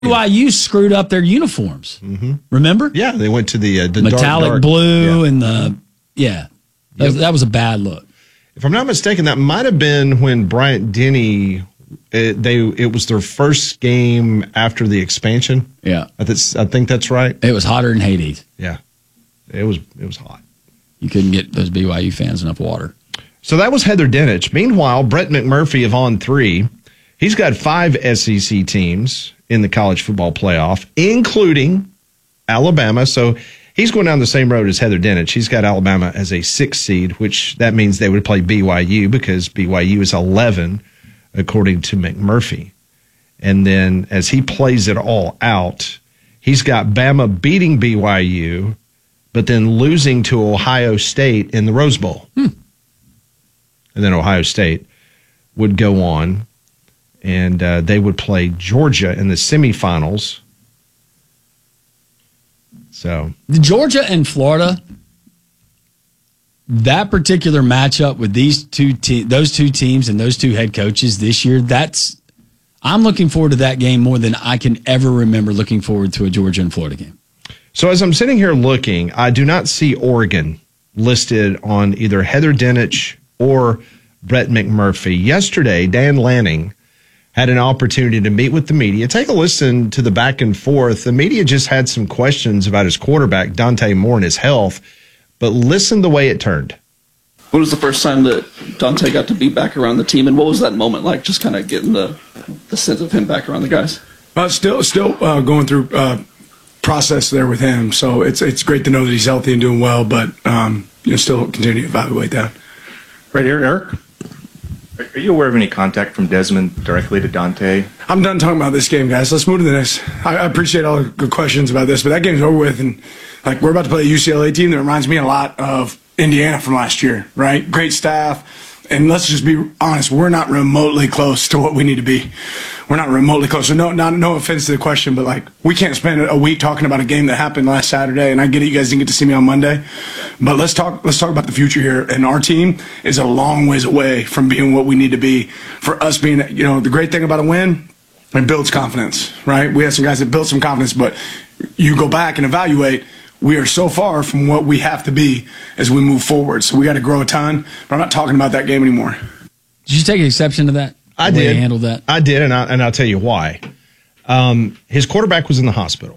BYU screwed up their uniforms. Mm-hmm. Remember? Yeah, they went to the metallic dark blue and the that was a bad look. If I'm not mistaken, that might have been when Bryant Denny. It was their first game after the expansion. Yeah, I think that's right. It was hotter than Hades. Yeah, it was hot. You couldn't get those BYU fans enough water. So that was Heather Dinich. Meanwhile, Brett McMurphy of On 3, he's got 5 SEC teams in the college football playoff, including Alabama. So he's going down the same road as Heather Dinich. He's got Alabama as a 6th seed, which that means they would play BYU because BYU is 11, according to McMurphy. And then as he plays it all out, he's got Bama beating BYU, but then losing to Ohio State in the Rose Bowl. And then Ohio State would go on, and they would play Georgia in the semifinals. So Georgia and Florida, that particular matchup with those two teams and those two head coaches this year, I'm looking forward to that game more than I can ever remember looking forward to a Georgia and Florida game. So as I'm sitting here looking, I do not see Oregon listed on either Heather Dinich or Brett McMurphy. Yesterday, Dan Lanning had an opportunity to meet with the media. Take a listen to the back and forth. The media just had some questions about his quarterback, Dante Moore, and his health, but listen the way it turned. When was the first time that Dante got to be back around the team, and what was that moment like, just kind of getting the sense of him back around the guys? Still going through process there with him, so it's great to know that he's healthy and doing well, but still continue to evaluate that. Right here, Eric. Are you aware of any contact from Desmond directly to Dante? I'm done talking about this game, guys. Let's move to the next. I appreciate all the good questions about this, but that game's over with, and we're about to play a UCLA team that reminds me a lot of Indiana from last year, right? Great staff, and let's just be honest, we're not remotely close to what we need to be. We're not remotely close. So no offense to the question, but we can't spend a week talking about a game that happened last Saturday. And I get it, you guys didn't get to see me on Monday, but let's talk about the future here. And our team is a long ways away from being what we need to be. For us being, the great thing about a win, it builds confidence, right? We have some guys that built some confidence, but you go back and evaluate. We are so far from what we have to be as we move forward. So we got to grow a ton. But I'm not talking about that game anymore. Did you take exception to that? I did. Handle that? I did, and I'll tell you why. His quarterback was in the hospital,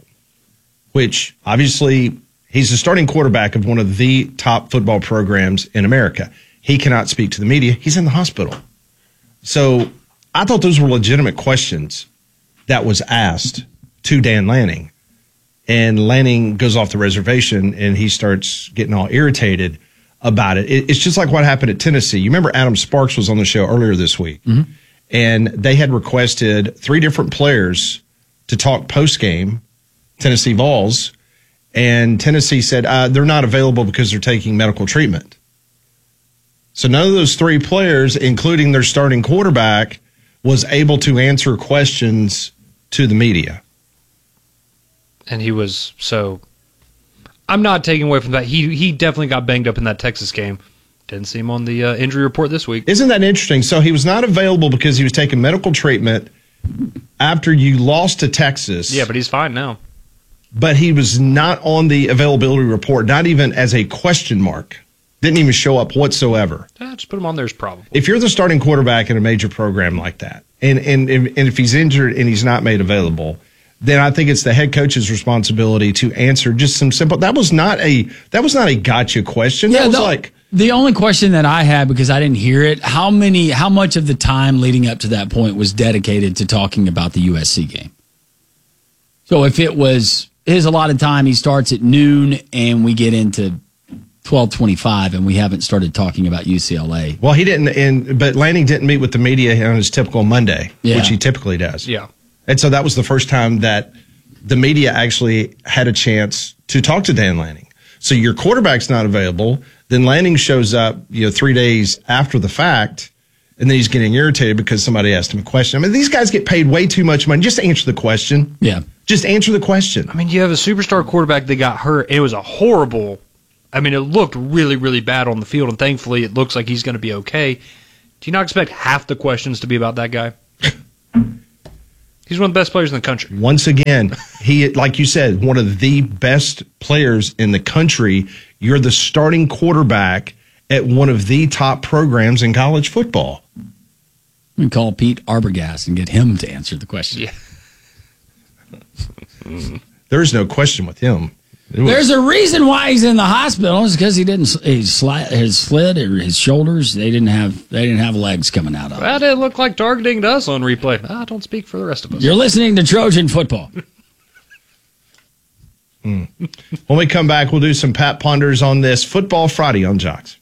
which obviously he's the starting quarterback of one of the top football programs in America. He cannot speak to the media. He's in the hospital. So I thought those were legitimate questions that was asked to Dan Lanning. And Lanning goes off the reservation, and he starts getting all irritated about it. It's just like what happened at Tennessee. You remember Adam Sparks was on the show earlier this week. Mm-hmm. And they had requested 3 different players to talk post-game, Tennessee Vols, and Tennessee said they're not available because they're taking medical treatment. So none of those 3 players, including their starting quarterback, was able to answer questions to the media. And I'm not taking away from that. He definitely got banged up in that Texas game. Didn't see him on the injury report this week. Isn't that interesting? So he was not available because he was taking medical treatment after you lost to Texas. Yeah, but he's fine now. But he was not on the availability report, not even as a question mark. Didn't even show up whatsoever. Just put him on there as probable. If you're the starting quarterback in a major program like that, and if he's injured and he's not made available, then I think it's the head coach's responsibility to answer just some simple. That was not a gotcha question. Yeah, that was the only question that I had, because I didn't hear it, how much of the time leading up to that point was dedicated to talking about the USC game? So if it was his allotted time, he starts at noon and we get into 12:25 and we haven't started talking about UCLA. Well, he didn't, but Lanning didn't meet with the media on his typical Monday, which he typically does. Yeah. And so that was the first time that the media actually had a chance to talk to Dan Lanning. So your quarterback's not available. Then Lanning shows up, 3 days after the fact, and then he's getting irritated because somebody asked him a question. I mean, these guys get paid way too much money. Just answer the question. Yeah. Just answer the question. I mean, you have a superstar quarterback that got hurt. It was a horrible. I mean, it looked really, really bad on the field, and thankfully it looks like he's going to be okay. Do you not expect half the questions to be about that guy? He's one of the best players in the country. Once again, he, like you said, one of the best players in the country. You're the starting quarterback at one of the top programs in college football. We can call Pete Arbogast and get him to answer the question. Yeah. There's no question with him. There's a reason why he's in the hospital. It's because his sled or his shoulders, they didn't have legs coming out of it. That didn't look like targeting to us on replay. I don't speak for the rest of us. You're listening to Trojan Football. When we come back, we'll do some Pat Ponders on this Football Friday on Jocks.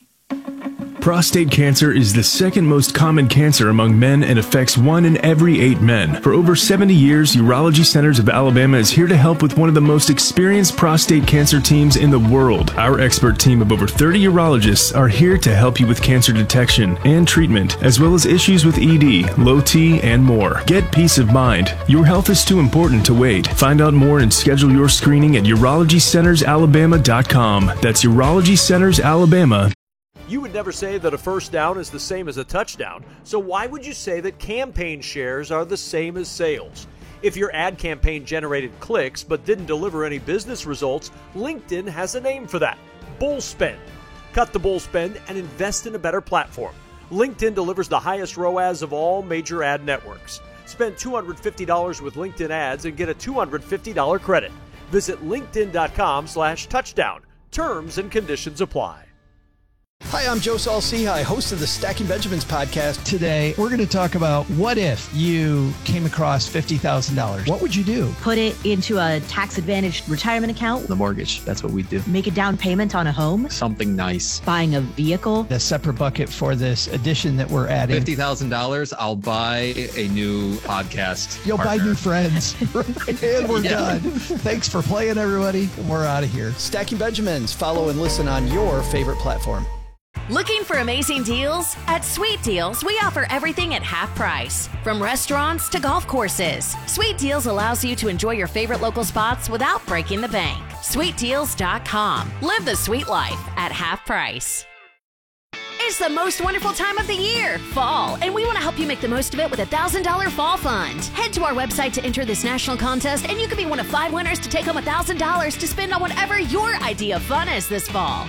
Prostate cancer is the second most common cancer among men and affects 1 in every 8 men. For over 70 years, Urology Centers of Alabama is here to help with one of the most experienced prostate cancer teams in the world. Our expert team of over 30 urologists are here to help you with cancer detection and treatment, as well as issues with ED, low T, and more. Get peace of mind. Your health is too important to wait. Find out more and schedule your screening at urologycentersalabama.com. That's Urology Centers Alabama. You would never say that a first down is the same as a touchdown, so why would you say that campaign shares are the same as sales? If your ad campaign generated clicks but didn't deliver any business results, LinkedIn has a name for that: bull spend. Cut the bull spend and invest in a better platform. LinkedIn delivers the highest ROAS of all major ad networks. Spend $250 with LinkedIn ads and get a $250 credit. Visit linkedin.com/touchdown. Terms and conditions apply. Hi, I'm Joe Saul-Sehy, host of the Stacking Benjamins podcast. Today, we're going to talk about what if you came across $50,000. What would you do? Put it into a tax-advantaged retirement account. The mortgage, that's what we do. Make a down payment on a home. Something nice. Buying a vehicle. A separate bucket for this addition that we're adding. $50,000, I'll buy a new podcast You'll partner. buy new friends. And we're done. Thanks for playing, everybody. We're out of here. Stacking Benjamins. Follow and listen on your favorite platform. Looking for amazing deals? At Sweet Deals, we offer everything at half price. From restaurants to golf courses, Sweet Deals allows you to enjoy your favorite local spots without breaking the bank. SweetDeals.com. Live the sweet life at half price. It's the most wonderful time of the year, fall, and we want to help you make the most of it with a $1,000 fall fund. Head to our website to enter this national contest, and you could be one of 5 winners to take home $1,000 to spend on whatever your idea of fun is this fall.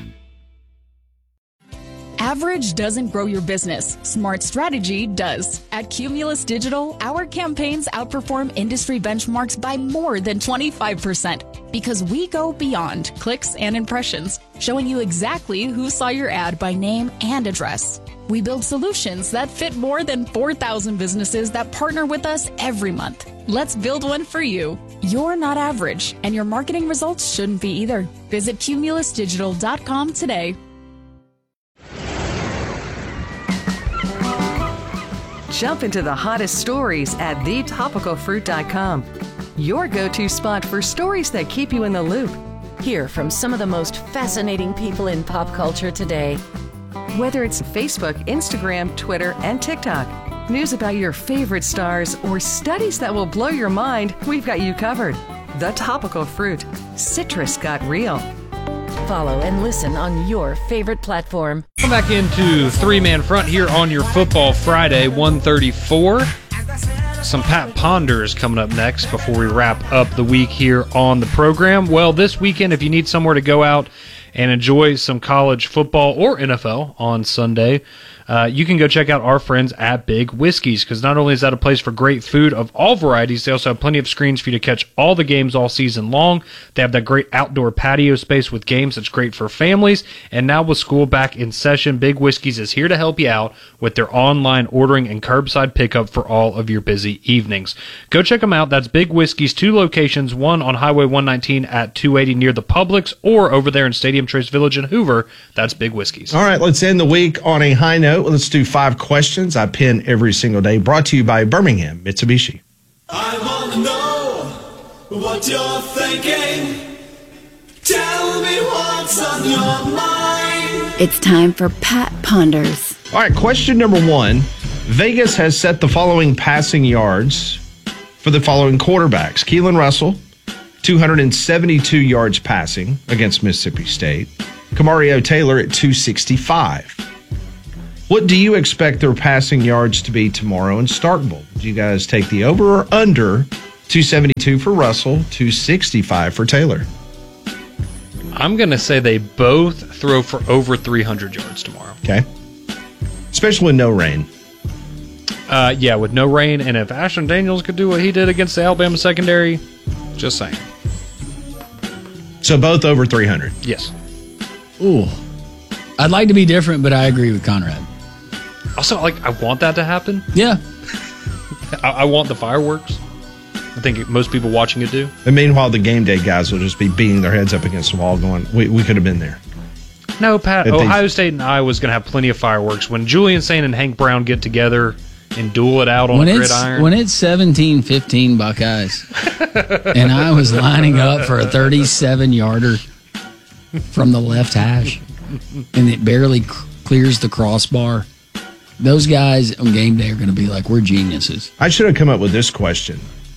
Average doesn't grow your business. Smart strategy does. At Cumulus Digital, our campaigns outperform industry benchmarks by more than 25% because we go beyond clicks and impressions, showing you exactly who saw your ad by name and address. We build solutions that fit more than 4,000 businesses that partner with us every month. Let's build one for you. You're not average, and your marketing results shouldn't be either. Visit cumulusdigital.com today. Jump into the hottest stories at thetopicalfruit.com. Your go-to spot for stories that keep you in the loop. Hear from some of the most fascinating people in pop culture today. Whether it's Facebook, Instagram, Twitter, and TikTok, news about your favorite stars, or studies that will blow your mind, we've got you covered. The Topical Fruit. Citrus got real. Follow and listen on your favorite platform. Come back into three-man front here on your Football Friday, 134. Some Pat Ponders coming up next before we wrap up the week here on the program. Well, this weekend, if you need somewhere to go out and enjoy some college football or NFL on Sunday, you can go check out our friends at Big Whiskies, because not only is that a place for great food of all varieties, they also have plenty of screens for you to catch all the games all season long. They have that great outdoor patio space with games that's great for families. And now with school back in session, Big Whiskies is here to help you out with their online ordering and curbside pickup for all of your busy evenings. Go check them out. That's Big Whiskies, 2 locations, one on Highway 119 at 280 near the Publix, or over there in Stadium Trace Village in Hoover. That's Big Whiskies. All right, let's end the week on a high note. Let's do 5 questions I pin every single day, brought to you by Birmingham Mitsubishi. I want to know what you're thinking. Tell me what's on your mind. It's time for Pat Ponders. All right, question number 1. Vegas has set the following passing yards for the following quarterbacks. Keelan Russell, 272 yards passing against Mississippi State. Kamario Taylor at 265. What do you expect their passing yards to be tomorrow in Starkville? Do you guys take the over or under? 272 for Russell, 265 for Taylor. I'm going to say they both throw for over 300 yards tomorrow. Okay. Especially with no rain. Yeah, with no rain, and if Ashton Daniels could do what he did against the Alabama secondary, just saying. So both over 300? Yes. Ooh. I'd like to be different, but I agree with Conrad. Also, I want that to happen. Yeah. I want the fireworks. I think most people watching it do. And meanwhile, the game day guys will just be beating their heads up against the wall going, we could have been there. No, Pat. Ohio State and Iowa's going to have plenty of fireworks. When Julian Saint and Hank Brown get together and duel it out on a gridiron. When it's 17-15 Buckeyes, and I was lining up for a 37-yarder from the left hash, and it barely clears the crossbar, those guys on game day are going to be like, we're geniuses. I should have come up with this question.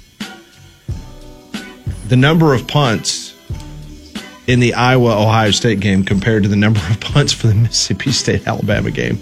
The number of punts in the Iowa-Ohio State game compared to the number of punts for the Mississippi State-Alabama game.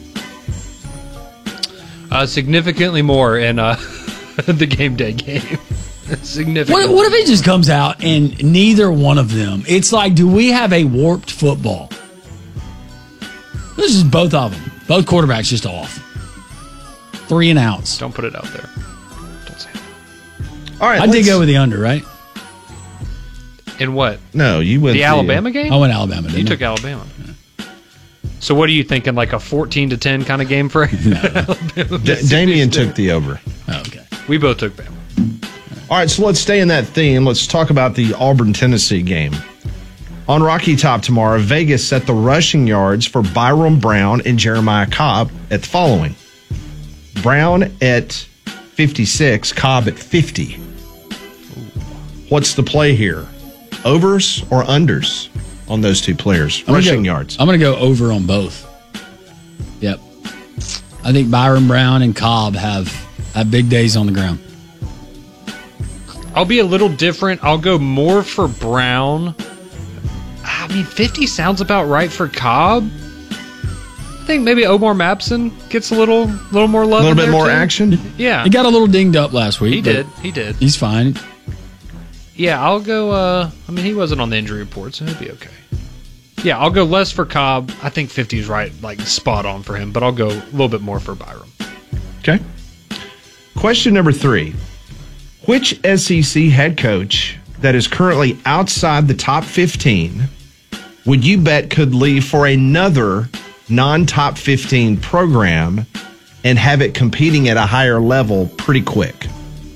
Significantly more in the game day game. Significantly. What if it just comes out and neither one of them? It's like, do we have a warped football? This is both of them. Both quarterbacks just off. 3 and outs. Don't put it out there. Don't say that. All right, I did go with the under, right? In what? No, you went the Alabama game. I went Alabama. You took Alabama. So what are you thinking? Like a 14-10 kind of game for? Damian took the over. Oh, okay. We both took Bama. All right, so let's stay in that theme. Let's talk about the Auburn-Tennessee game. On Rocky Top tomorrow, Vegas set the rushing yards for Byram Brown and Jeremiah Cobb at the following. Brown at 56, Cobb at 50. What's the play here? Overs or unders on those two players? Rushing yards. I'm going to go over on both. Yep. I think Byram Brown and Cobb have big days on the ground. I'll be a little different. I'll go more for Brown. I mean, 50 sounds about right for Cobb. I think maybe Omar Mapson gets a little more love. A little bit more action? Yeah. He got a little dinged up last week. He did. He's fine. Yeah, I'll go, he wasn't on the injury report, so he'll be okay. Yeah, I'll go less for Cobb. I think 50 is right, like spot on for him, but I'll go a little bit more for Byram. Okay. Question number 3. Which SEC head coach that is currently outside the top 15 would you bet could leave for another non-top 15 program and have it competing at a higher level pretty quick?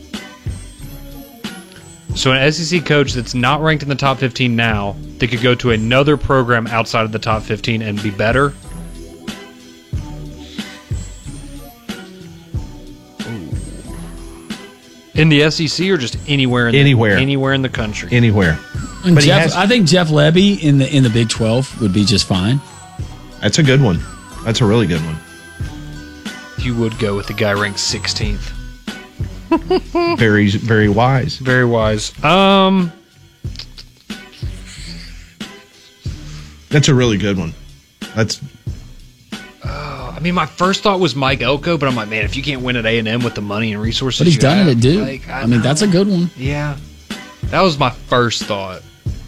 So an SEC coach that's not ranked in the top 15 now, they could go to another program outside of the top 15 and be better? In the SEC or just anywhere? Anywhere in the country. Anywhere. But I think Jeff Lebby in the Big 12 would be just fine. That's a good one. That's a really good one. You would go with the guy ranked 16th. Very, very wise. Very wise. That's a really good one. I mean, my first thought was Mike Elko, but I'm like, man, if you can't win at A&M with the money and resources, But he's you done have, it at Duke. I mean, that's a good one. Yeah, that was my first thought.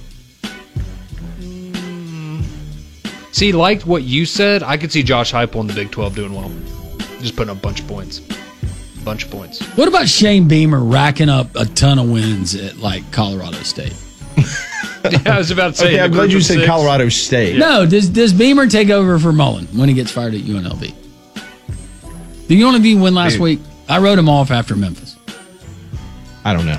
See, like what you said, I could see Josh Heupel in the Big 12 doing well, just putting up a bunch of points. What about Shane Beamer racking up a ton of wins at like Colorado State? Yeah, I was about to say. Okay, I'm glad you said Colorado State. No, does Beamer take over for Mullen when he gets fired at UNLV? Did UNLV win last week? I wrote him off after Memphis. I don't know.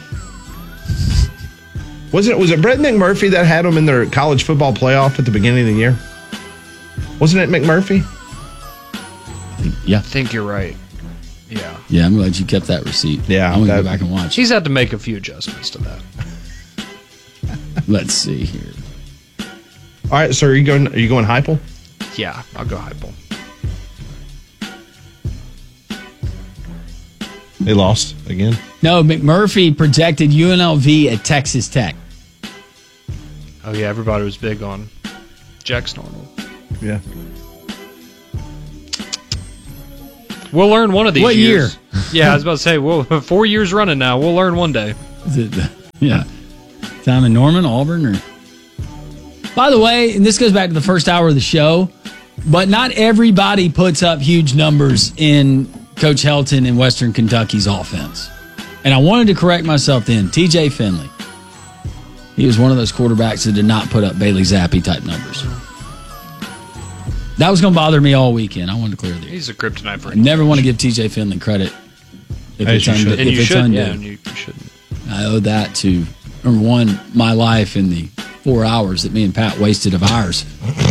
Was it Brett McMurphy that had them in their college football playoff at the beginning of the year? Wasn't it McMurphy? Yeah. I think you're right. Yeah. Yeah, I'm glad you kept that receipt. Yeah. I'm going to go back and watch. He's had to make a few adjustments to that. Let's see here. All right, so are you going Heupel? Yeah, I'll go Heupel. They lost again? No, McMurphy projected UNLV at Texas Tech. Oh, yeah, everybody was big on Jack Arnold. Yeah. We'll learn one of these What years. year? Yeah, I was about to say, well, 4 years running now. We'll learn one day. Is it, yeah. Time in Norman, Auburn, or... By the way, and this goes back to the first hour of the show, but not everybody puts up huge numbers in Coach Helton and Western Kentucky's offense. And I wanted to correct myself then. TJ Finley. He was one of those quarterbacks that did not put up Bailey Zappi type numbers. That was going to bother me all weekend. I wanted to clear the air. He's a kryptonite for I never want to give TJ Finley credit. If As you should. if And you it's should, undue. yeah, and you shouldn't. I owe that to, number one, my life in the 4 hours that me and Pat wasted of ours.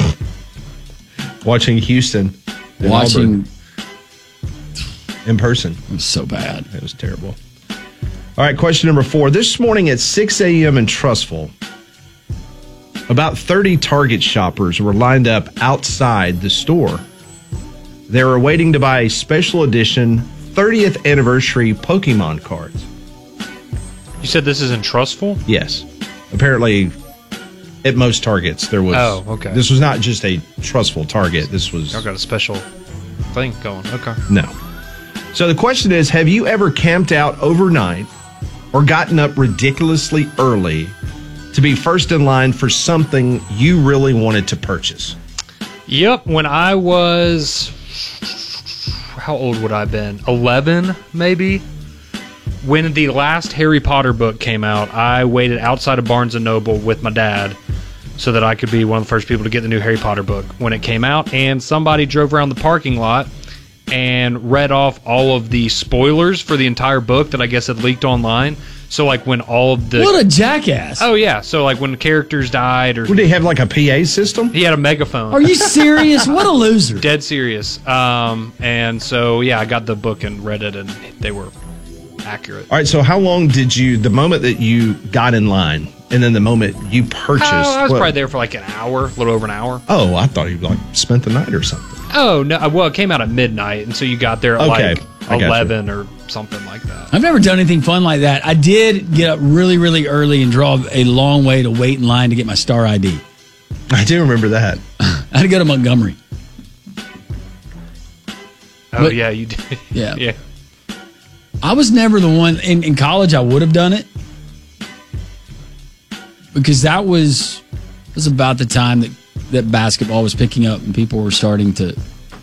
Watching Houston. and Watching. Auburn in person. It was so bad. It was terrible. All right, question number 4. This morning at 6 a.m. in Trussville, about 30 Target shoppers were lined up outside the store. They were waiting to buy a special edition 30th anniversary Pokemon cards. You said this is in Trussville? Yes. Apparently, at most Targets, there was... Oh, okay. This was not just a Trussville Target. This was... Y'all got a special thing going. Okay. No. So the question is, have you ever camped out overnight or gotten up ridiculously early to be first in line for something you really wanted to purchase? Yep. When I was... How old would I have been? 11, maybe? When the last Harry Potter book came out, I waited outside of Barnes & Noble with my dad so that I could be one of the first people to get the new Harry Potter book when it came out. And somebody drove around the parking lot and read off all of the spoilers for the entire book that I guess had leaked online. So, like, when all of the... What a jackass. Oh, yeah. So, like, when the characters died or... Did he have, like, a PA system? He had a megaphone. Are you serious? What a loser. Dead serious. And so, yeah, I got the book and read it, and they were accurate. All right, so how long did you... The moment that you got in line and then the moment you purchased... I was probably there for, like, an hour, a little over an hour. Oh, I thought you, like, spent the night or something. Oh, no. Well, it came out at midnight, and so you got there at, Okay, like, 11 or something like that. I've never done anything fun like that. I did get up really, really early and draw a long way to wait in line to get my star ID. I do remember that. I had to go to Montgomery. Oh, yeah, you did. Yeah. Yeah. I was never the one in college. I would have done it because that was about the time that basketball was picking up and people were starting to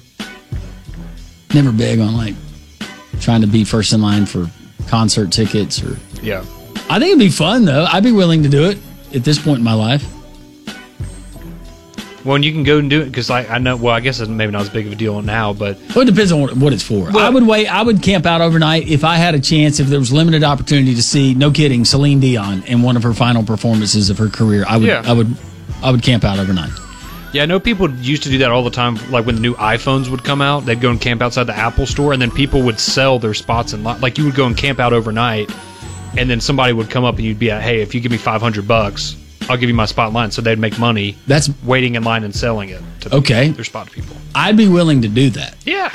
never big on like trying to be first in line for concert tickets or Yeah. I think it'd be fun though. I'd be willing to do it at this point in my life. Well, and you can go and do it because I know. Well, I guess it's maybe not as big of a deal now, but Well, it depends on what it's for. Well, I would wait. I would camp out overnight if I had a chance. If there was limited opportunity to see, no kidding, Celine Dion in one of her final performances of her career, I would. Yeah. I would camp out overnight. yeah, I know people used to do that all the time. Like when the new iPhones would come out, they'd go and camp outside the Apple store, and then people would sell their spots in line. Like you would go and camp out overnight, and then somebody would come up and you'd be like, "Hey, if you give me $500, I'll give you my spot in line." So they'd make money. That's waiting in line and selling it to okay. their spot people. I'd be willing to do that. Yeah.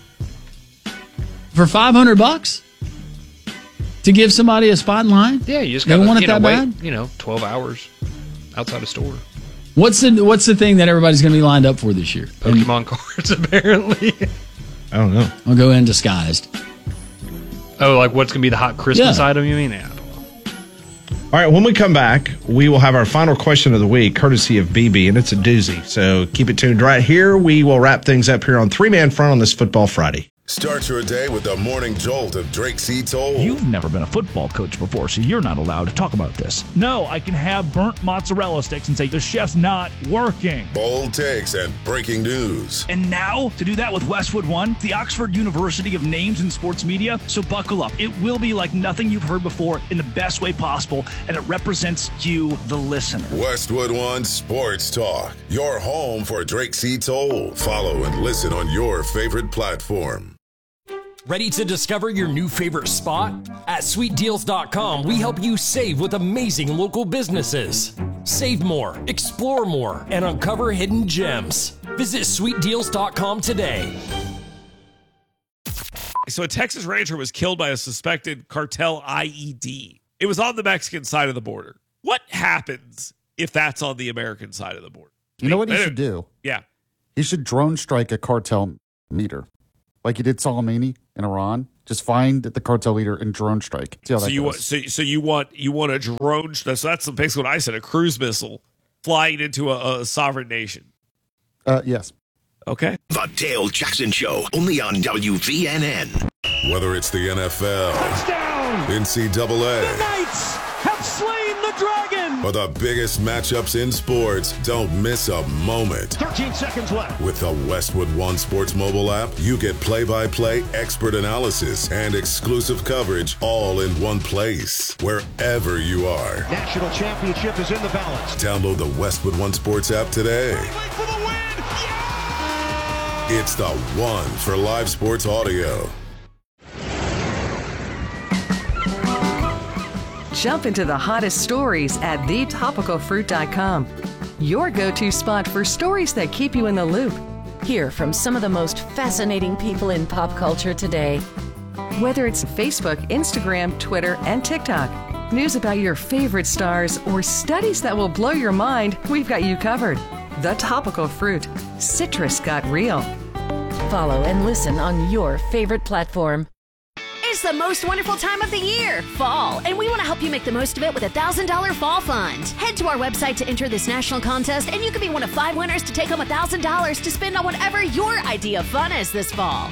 For $500 to give somebody a spot in line. Yeah, you just They got want it that wait, bad? 12 hours outside a store. What's the thing that everybody's going to be lined up for this year? Pokemon cards, apparently. I don't know. I'll go in disguised. Oh, like what's going to be the hot Christmas Yeah. item, you mean? Yeah. All right, when we come back, we will have our final question of the week, courtesy of BB, and it's a doozy. So keep it tuned right here. We will wrap things up here on Three Man Front on this Football Friday. Start your day with the morning jolt of Drake C. Toll. You've never been a football coach before, so you're not allowed to talk about this. No, I can have burnt mozzarella sticks and say the chef's not working. Bold takes and breaking news. And now, to do that with Westwood One, the Oxford University of Names in Sports Media, so buckle up. It will be like nothing you've heard before in the best way possible, and it represents you, the listener. Westwood One Sports Talk, your home for Drake C. Toll. Follow and listen on your favorite platform. Ready to discover your new favorite spot? At SweetDeals.com, we help you save with amazing local businesses. Save more, explore more, and uncover hidden gems. Visit SweetDeals.com today. So a Texas rancher was killed by a suspected cartel IED. It was on the Mexican side of the border. What happens if that's on the American side of the border? You know what he should do? Yeah. He should drone strike a cartel meter. like you did Soleimani in Iran. Just find the cartel leader and drone strike. See how that goes. So you want a drone? That's basically what I said. A cruise missile flying into a sovereign nation. Yes. Okay. The Dale Jackson Show, only on WVNN. Whether it's the NFL, Touchdown! NCAA, The Knights have slain the dragon! or the biggest matchups in sports, don't miss a moment. 13 seconds left. With the Westwood One Sports mobile app, you get play-by-play expert analysis and exclusive coverage all in one place, wherever you are. National championship is in the balance. Download the Westwood One Sports app today. For the win! It's the one for live sports audio. Jump into the hottest stories at thetopicalfruit.com. Your go-to spot for stories that keep you in the loop. Hear from some of the most fascinating people in pop culture today. Whether it's Facebook, Instagram, Twitter, and TikTok, news about your favorite stars, or studies that will blow your mind, we've got you covered. The Topical Fruit. Citrus got real. Follow and listen on your favorite platform. It's the most wonderful time of the year, fall, and we want to help you make the most of it with a $1,000 fall fund. Head to our website to enter this national contest, and you could be one of 5 winners to take home $1,000 to spend on whatever your idea of fun is this fall.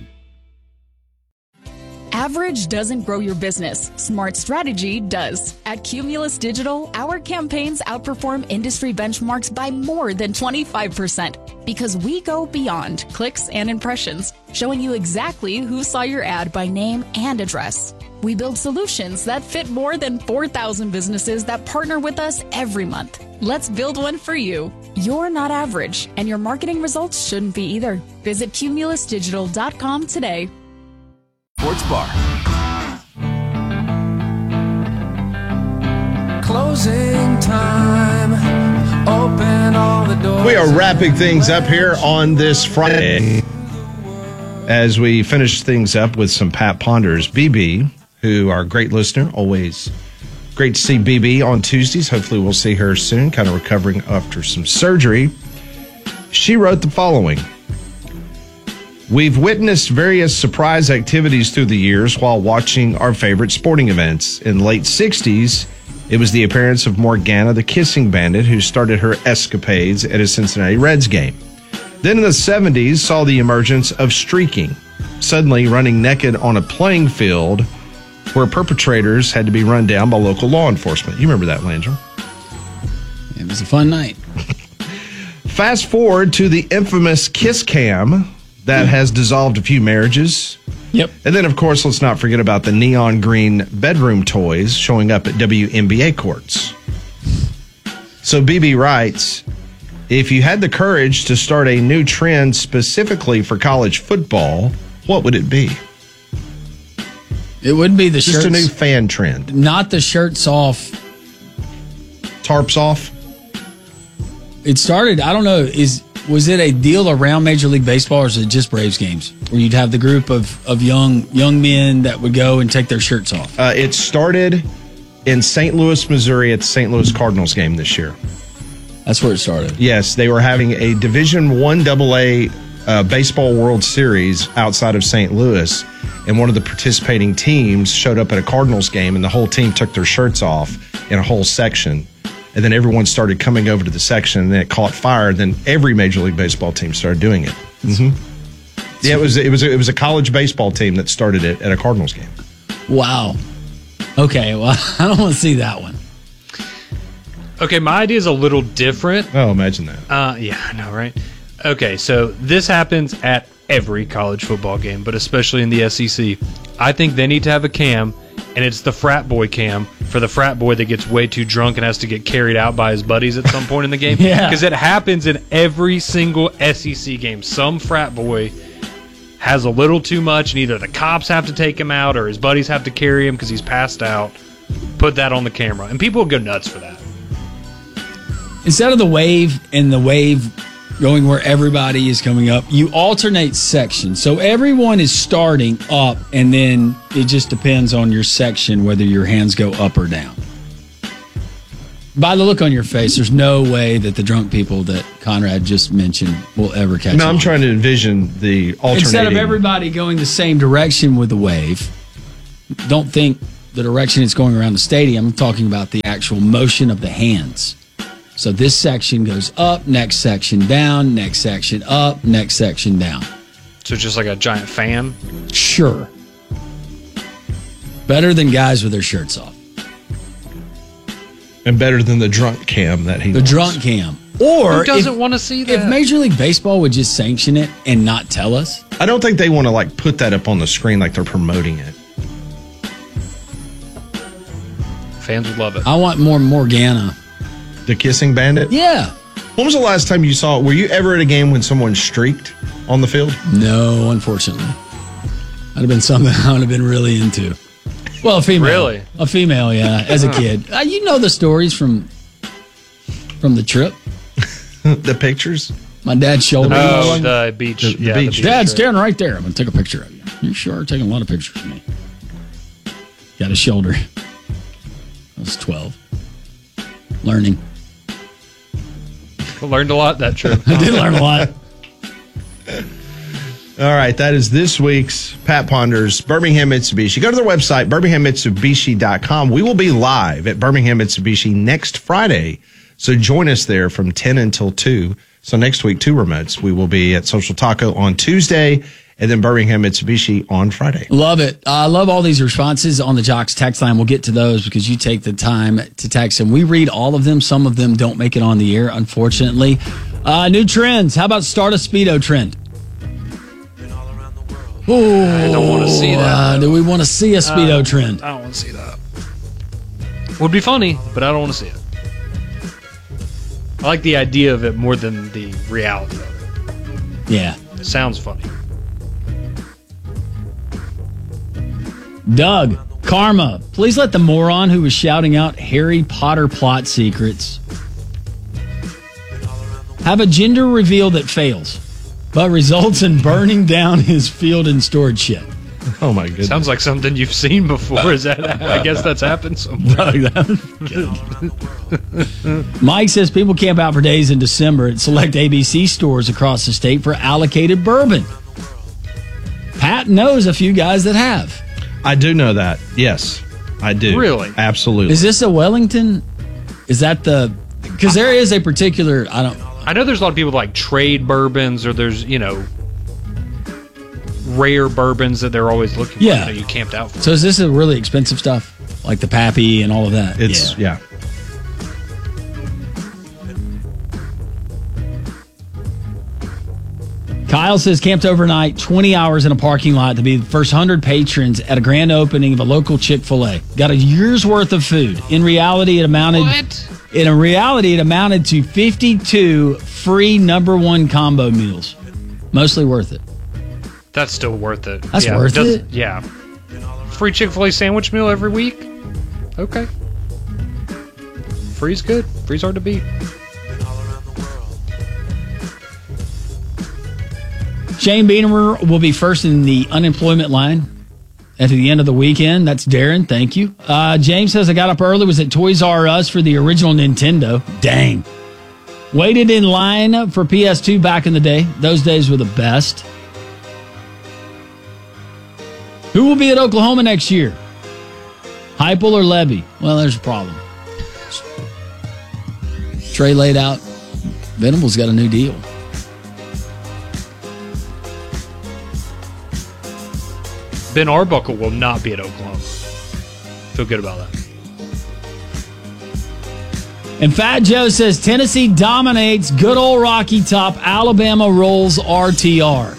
Average doesn't grow your business. Smart strategy does. At Cumulus Digital, our campaigns outperform industry benchmarks by more than 25% because we go beyond clicks and impressions, showing you exactly who saw your ad by name and address. We build solutions that fit more than 4,000 businesses that partner with us every month. Let's build one for you. You're not average, and your marketing results shouldn't be either. Visit cumulusdigital.com today. Sports Bar. Closing time. Open all the doors. We are wrapping things up here on this Friday as we finish things up with some Pat Ponders. BB, who are a great listener, always great to see BB on Tuesdays. Hopefully we'll see her soon, kind of recovering after some surgery. She wrote the following. We've witnessed various surprise activities through the years while watching our favorite sporting events. In the late 60s, it was the appearance of Morgana the Kissing Bandit who started her escapades at a Cincinnati Reds game. Then in the 70s, saw the emergence of streaking, suddenly running naked on a playing field where perpetrators had to be run down by local law enforcement. You remember that, Landry? It was a fun night. Fast forward to the infamous Kiss Cam that has dissolved a few marriages. Yep. And then, of course, let's not forget about the neon green bedroom toys showing up at WNBA courts. So BB writes, if you had the courage to start a new trend specifically for college football, what would it be? It would be the just a new fan trend. Not the shirts off. Tarps off? It started, I don't know, was it a deal around Major League Baseball or is it just Braves games where you'd have the group of young men that would go and take their shirts off? It started in St. Louis, Missouri at the St. Louis Cardinals game this year. That's where it started. Yes, they were having a Division I AA Baseball World Series outside of St. Louis, and one of the participating teams showed up at a Cardinals game, and the whole team took their shirts off in a whole section. And then everyone started coming over to the section, and then it caught fire. Then every Major League Baseball team started doing it. Mm-hmm. Yeah, it was a college baseball team that started it at a Cardinals game. Wow. Okay, well, I don't want to see that one. Okay, my idea is a little different. Oh, imagine that. Yeah, I know, right? Okay, so this happens at every college football game, but especially in the SEC. I think they need to have a cam, and it's the frat boy cam for the frat boy that gets way too drunk and has to get carried out by his buddies at some point in the game. Yeah. Because it happens in every single SEC game. Some frat boy has a little too much, and either the cops have to take him out or his buddies have to carry him because he's passed out. Put that on the camera, and people will go nuts for that. Instead of the wave and the wave going where everybody is coming up, you alternate sections. So everyone is starting up, and then it just depends on your section whether your hands go up or down. By the look on your face, there's no way that the drunk people that Conrad just mentioned will ever catch No, on. I'm trying to envision the alternating. Instead of everybody going the same direction with the wave, don't think the direction it's going around the stadium. I'm talking about the actual motion of the hands. So this section goes up, next section down, next section up, next section down. So just like a giant fan? Sure. Better than guys with their shirts off. And better than the drunk cam that he The wants. drunk cam. Or Who doesn't want to see that? If Major League Baseball would just sanction it and not tell us. I don't think they want to like put that up on the screen like they're promoting it. Fans would love it. I want more Morgana. The kissing bandit? Yeah. When was the last time you saw it? Were you ever at a game when someone streaked on the field? No, unfortunately. That'd have been something I would have been really into. Well, a female. Really? A female, yeah, as a kid. You know the stories from the trip. The pictures? My dad's shoulder. Oh, the beach. The beach. Dad, stand right there. I'm going to take a picture of you. You sure are taking a lot of pictures of me. Got a shoulder. I was 12. Learning. Learned a lot that trip. I did learn a lot. All right, that is this week's Pat Ponders, Birmingham Mitsubishi. Go to their website, birminghammitsubishi.com. We will be live at Birmingham Mitsubishi next Friday, so join us there from 10 until 2. So next week, 2 remotes. We will be at Social Taco on Tuesday, and then Birmingham Mitsubishi on Friday. Love it. I love all these responses on the Jocks text line. We'll get to those because you take the time to text them. We read all of them. Some of them don't make it on the air, unfortunately. New trends. How about start a Speedo trend? Ooh, I don't want to see that. Do we want to see a Speedo trend? I don't want to see that. Would be funny, but I don't want to see it. I like the idea of it more than the reality of it. Yeah. It sounds funny. Doug, Karma, please let the moron who was shouting out Harry Potter plot secrets have a gender reveal that fails, but results in burning down his field and storage shed. Oh my goodness. Sounds like something you've seen before. Is that? I guess that's happened somewhere. Mike says people camp out for days in December at select ABC stores across the state for allocated bourbon. Pat knows a few guys that have. I do know that. Yes, I do. Really? Absolutely. Is this a Wellington? Is that the... Because there is a particular... I know there's a lot of people that like trade bourbons, or there's, rare bourbons that they're always looking for that you camped out for. So is this a really expensive stuff? Like the Pappy and all of that? It's, yeah. Kyle says camped overnight, 20 hours in a parking lot to be the first 100 patrons at a grand opening of a local Chick-fil-A. Got a year's worth of food. In reality, it amounted to 52 free #1 combo meals. Mostly worth it. That's still worth it. That's worth it? Yeah. Free Chick-fil-A sandwich meal every week? Okay. Free's good. Free's hard to beat. Shane Bienemer will be first in the unemployment line at the end of the weekend. That's Darren. Thank you. James says, I got up early, was at Toys R Us for the original Nintendo. Dang. Waited in line for PS2 back in the day. Those days were the best. Who will be at Oklahoma next year? Heupel or Levy? Well, there's a problem. Trey laid out. Venable's got a new deal. Ben Arbuckle will not be at Oklahoma. Feel good about that. And Fat Joe says Tennessee dominates good old Rocky Top. Alabama rolls RTR.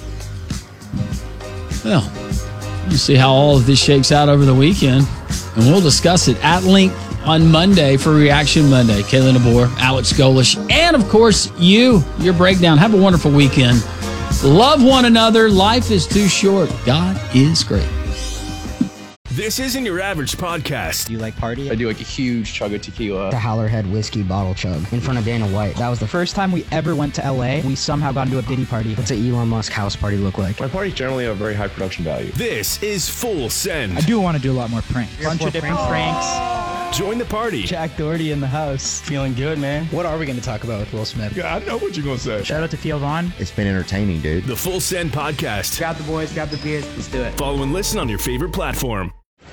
Well, we'll see how all of this shakes out over the weekend. And we'll discuss it at length on Monday for Reaction Monday. Kayla Nabor, Alex Golish, and of course your breakdown. Have a wonderful weekend. Love one another. Life is too short. God is great. This isn't your average podcast. Do you like party? I do like a huge chug of tequila. The Howlerhead whiskey bottle chug in front of Dana White. That was the first time we ever went to LA. We somehow got into a Diddy party. What's an Elon Musk house party look like? My parties generally have very high production value. This is Full Send. I do want to do a lot more pranks. Bunch of different pranks. Join the party. Jack Doherty in the house. Feeling good, man. What are we going to talk about with Will Smith? Yeah, I know what you're going to say. Shout out to Theo Vaughn. It's been entertaining, dude. The Full Send Podcast. Grab the boys, grab the beers. Let's do it. Follow and listen on your favorite platform.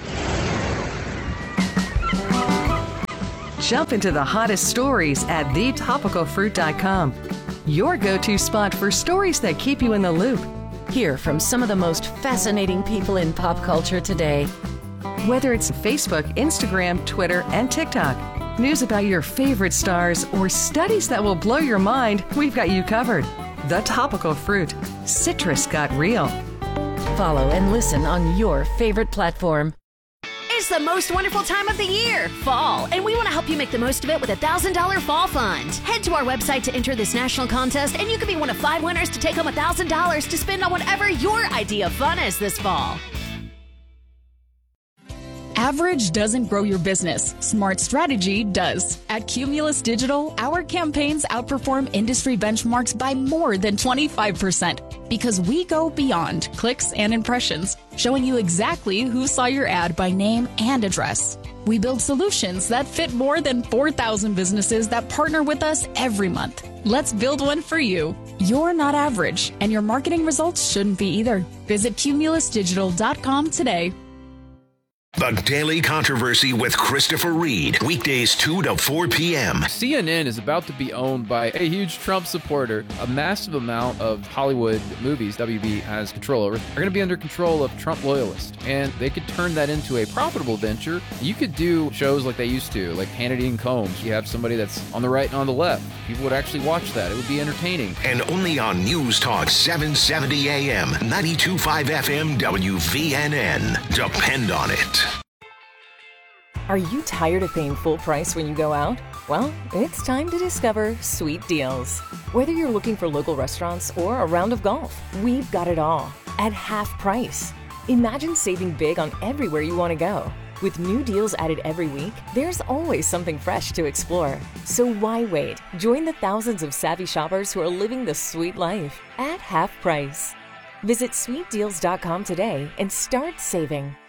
Jump into the hottest stories at thetopicalfruit.com. Your go-to spot for stories that keep you in the loop. Hear from some of the most fascinating people in pop culture today. Whether it's Facebook, Instagram, Twitter, and TikTok, news about your favorite stars, or studies that will blow your mind, we've got you covered. The Topical Fruit. Citrus got real. Follow and listen on your favorite platform. It's the most wonderful time of the year, fall, and we want to help you make the most of it with a $1,000 fall fund. Head to our website to enter this national contest, and you could be one of 5 winners to take home $1,000 to spend on whatever your idea of fun is this fall. Average doesn't grow your business. Smart strategy does. At Cumulus Digital, our campaigns outperform industry benchmarks by more than 25% because we go beyond clicks and impressions, showing you exactly who saw your ad by name and address. We build solutions that fit more than 4,000 businesses that partner with us every month. Let's build one for you. You're not average, and your marketing results shouldn't be either. Visit cumulusdigital.com today. The Daily Controversy with Christopher Reed. Weekdays 2 to 4 p.m. CNN is about to be owned by a huge Trump supporter. A massive amount of Hollywood movies WB has control over are going to be under control of Trump loyalists. And they could turn that into a profitable venture. You could do shows like they used to, like Hannity and Combs. You have somebody that's on the right and on the left. People would actually watch that. It would be entertaining. And only on News Talk 770 AM, 92.5 FM, WVNN. Depend on it. Are you tired of paying full price when you go out? Well, it's time to discover Sweet Deals. Whether you're looking for local restaurants or a round of golf, we've got it all at half price. Imagine saving big on everywhere you want to go. With new deals added every week, there's always something fresh to explore. So why wait? Join the thousands of savvy shoppers who are living the sweet life at half price. Visit sweetdeals.com today and start saving.